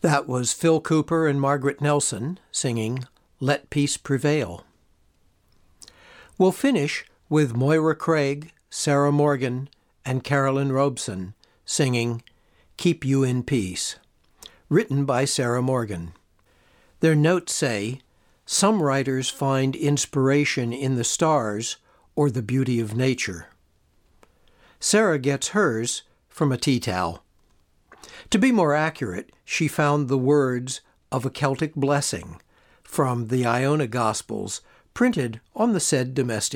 That was Phil Cooper and Margaret Nelson singing Let Peace Prevail. We'll finish with Moira Craig, Sarah Morgan, and Carolyn Robeson singing Keep You in Peace, written by Sarah Morgan. Their notes say, some writers find inspiration in the stars or the beauty of nature. Sarah gets hers from a tea towel. To be more accurate, she found the words of a Celtic blessing from the Iona Gospels printed on the said domestic